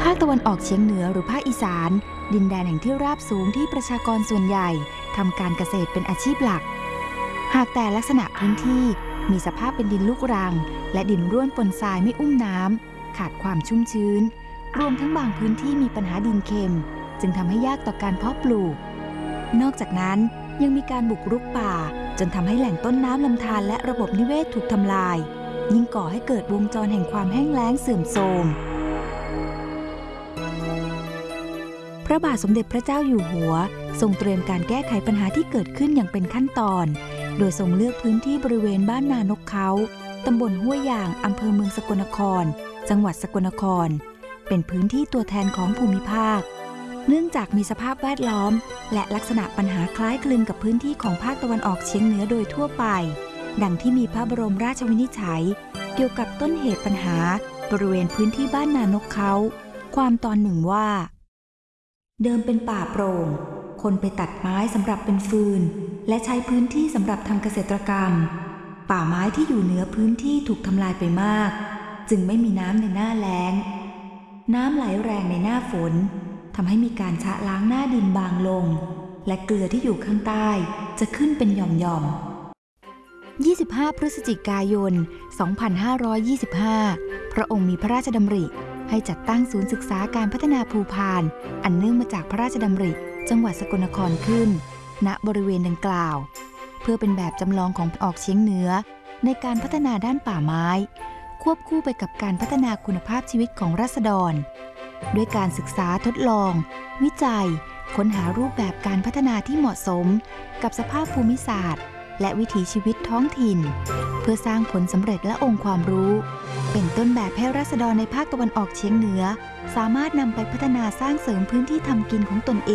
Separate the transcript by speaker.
Speaker 1: ภาคตะวันออกเฉียงเหนือหรือภาคอีสานดินแดนแห่งที่ราบสูงที่ประชากรส่วนใหญ่ทำการเกษตรเป็นอาชีพหลักหากแต่ลักษณะพื้นที่มีสภาพเป็นดินลูกรังและดินร่วนปนทรายไม่อุ้มน้ำขาดความชุ่มชื้นรวมทั้งบางพื้นที่มีปัญหาดินเค็มจึงทำให้ยากต่อการเพาะปลูกนอกจากนั้นยังมีการบุกรุกป่าจนทำให้แหล่งต้นน้ำลำธารและระบบนิเวศถูกทำลายยิ่งก่อให้เกิดวงจรแห่งความแห้งแล้งเสื่อมโทรมพระบาทสมเด็จพระเจ้าอยู่หัวทรงเตรียมการแก้ไขปัญหาที่เกิดขึ้นอย่างเป็นขั้นตอนโดยทรงเลือกพื้นที่บริเวณบ้านนานกเขาตำบลห้วยยางอำเภอเมืองสกลนครจังหวัดสกลนครเป็นพื้นที่ตัวแทนของภูมิภาคเนื่องจากมีสภาพแวดล้อมและลักษณะปัญหาคล้ายคลึงกับพื้นที่ของภาคตะวันออกเฉียงเหนือโดยทั่วไปดังที่มีพระบรมราชวินิจฉัยเกี่ยวกับต้นเหตุปัญหาบริเวณพื้นที่บ้านนานกเขาความตอนหนึ่งว่าเดิมเป็นป่าโปร่งคนไปตัดไม้สำหรับเป็นฟืนและใช้พื้นที่สำหรับทำเกษตรกรรมป่าไม้ที่อยู่เหนือพื้นที่ถูกทำลายไปมากจึงไม่มีน้ำในหน้าแล้งน้ำไหลแรงในหน้าฝนทำให้มีการชะล้างหน้าดินบางลงและเกลือที่อยู่ข้างใต้จะขึ้นเป็นหย่อมๆ25 พฤศจิกายน 2525 พระองค์มีพระราชดำริให้จัดตั้งศูนย์ศึกษาการพัฒนาภูพานอันเนื่องมาจากพระราชดำริจังหวัดสกลนครขึ้นณบริเวณดังกล่าวเพื่อเป็นแบบจำลองของออกเฉียงเหนือในการพัฒนาด้านป่าไม้ควบคู่ไปกับการพัฒนาคุณภาพชีวิตของราษฎรด้วยการศึกษาทดลองวิจัยค้นหารูปแบบการพัฒนาที่เหมาะสมกับสภาพภูมิศาสตร์และวิถีชีวิตท้องถิ่นเพื่อสร้างผลสำเร็จและองค์ความรู้เป็นต้นแบบให้ราษฎรในภาคตะวันออกเฉียงเหนือสามารถนำไปพัฒนาสร้างเสริมพื้นที่ทำกินของตนเอง